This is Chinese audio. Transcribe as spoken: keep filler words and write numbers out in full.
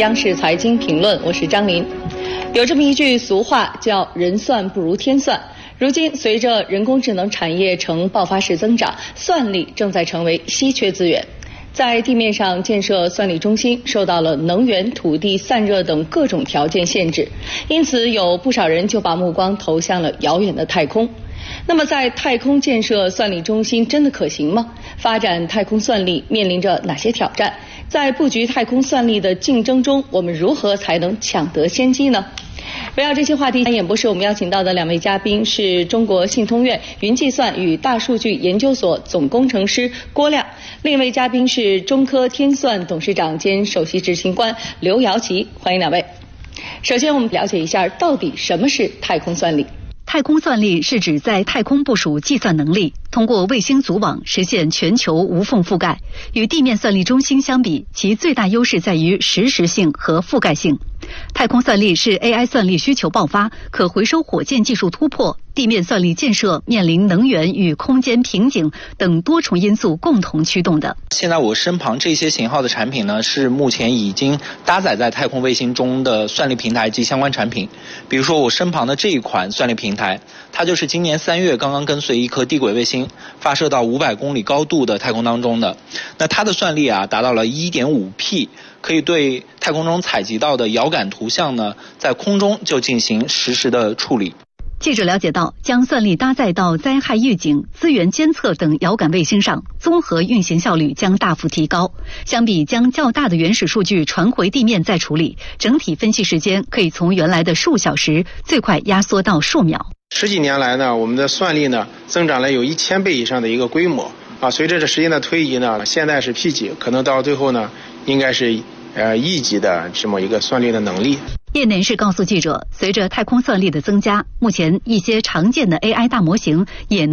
央视财经评论，我是张琳。有这么一句俗话叫“人算不如天算”。如今，随着人工智能产业呈爆发式增长，算力正在成为稀缺资源。在地面上建设算力中心，受到了能源、土地、散热等各种条件限制，因此有不少人就把目光投向了遥远的太空。那么，在太空建设算力中心真的可行吗？发展太空算力面临着哪些挑战？在布局太空算力的竞争中，我们如何才能抢得先机呢？围绕这些话题，演播室我们邀请到的两位嘉宾是中国信通院云计算与大数据研究所总工程师郭亮，另一位嘉宾是中科天算董事长兼首席执行官刘瑶奇，欢迎两位。首先，我们了解一下到底什么是太空算力。 太空算力是指在太空部署计算能力，通过卫星组网实现全球无缝覆盖。与地面算力中心相比，其最大优势在于实时性和覆盖性。太空算力是 A I 算力需求爆发、可回收火箭技术突破、地面算力建设面临能源与空间瓶颈等多重因素共同驱动的。 现在我身旁这些型号的产品呢，是目前已经搭载在太空卫星中的算力平台及相关产品。比如说我身旁的这一款算力平台，它就是今年三月刚刚跟随一颗低轨卫星发射到五百公里高度的太空当中的。那它的算力啊达到了 一点五 P， 可以对太空中采集到的遥感图像呢，在空中就进行实时的处理。 记者了解到，将算力搭载到灾害预警、资源监测等遥感卫星上，综合运行效率将大幅提高。相比将较大的原始数据传回地面再处理，整体分析时间可以从原来的数小时最快压缩到数秒。 十几年来呢，我们的算力呢增长了有一千倍以上的一个规模啊。随着这时间的推移呢，现在是 P 级，可能到最后呢，应该是呃 E 级的这么一个算力的能力。 业内人士告诉记者，随着太空算力的增加，目前一些常见的 A I 大模型也